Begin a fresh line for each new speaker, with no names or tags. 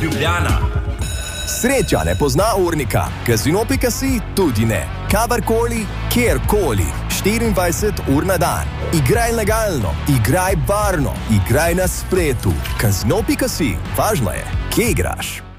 Ljubljana.
Sreča ne pozna urnika, Casino.si tudi ne. Kadarkoli, kjerkoli, 24 ur na dan. Igraj legalno, igraj varno, igraj na spletu. Casino.si, važno je, kje igraš.